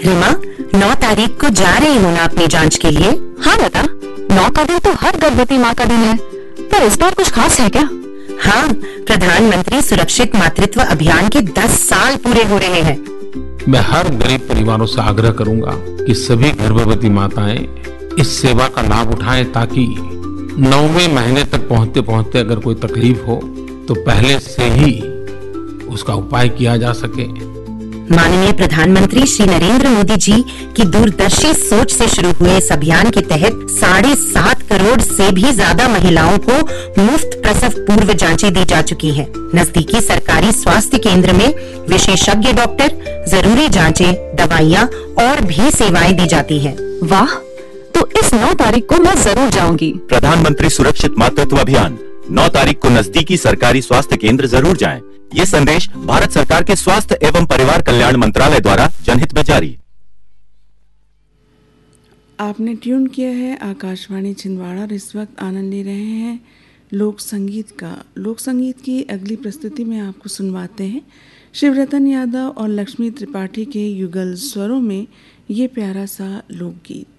रीमा, 9 तारीख को जा रही हो ना अपनी जांच के लिए? हाँ लता, 9 का दिन तो हर गर्भवती माँ का दिन है, पर इस बार कुछ खास है क्या? हाँ, प्रधानमंत्री सुरक्षित मातृत्व अभियान के 10 साल पूरे हो रहे हैं। मैं हर गरीब परिवारों से आग्रह करूंगा कि सभी गर्भवती माताएं इस सेवा का लाभ उठाएं, ताकि 9वें महीने तक पहुंचते पहुंचते अगर कोई तकलीफ हो तो पहले से ही उसका उपाय किया जा सके। माननीय प्रधानमंत्री श्री नरेंद्र मोदी जी की दूरदर्शी सोच से शुरू हुए इस अभियान के तहत 7.5 करोड़ से भी ज्यादा महिलाओं को मुफ्त प्रसव पूर्व जांचें दी जा चुकी हैं। नजदीकी सरकारी स्वास्थ्य केंद्र में विशेषज्ञ डॉक्टर, जरूरी जांचें, दवाइयाँ और भी सेवाएं दी जाती हैं। वाह, तो इस 9 तारीख को मैं जरूर जाऊंगी। प्रधानमंत्री सुरक्षित मातृत्व अभियान, 9 तारीख को नजदीकी सरकारी स्वास्थ्य केंद्र जरूर जाएं। ये संदेश भारत सरकार के स्वास्थ्य एवं परिवार कल्याण मंत्रालय द्वारा जनहित में जारी। आपने ट्यून किया है आकाशवाणी छिंदवाड़ा और इस वक्त आनंद ले रहे हैं लोक संगीत का। लोक संगीत की अगली प्रस्तुति में आपको सुनवाते हैं शिवरतन यादव और लक्ष्मी त्रिपाठी के युगल स्वरों में ये प्यारा सा लोकगीत।